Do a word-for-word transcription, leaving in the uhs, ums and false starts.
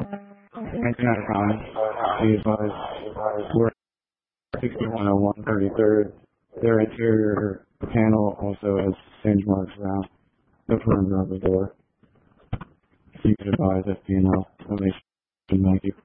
Anchorage County, be advised, we're sixty-one oh one thirty-third. Their interior panel also has singe marks around the perimeter of the door. You can advise F P and L. Thank you.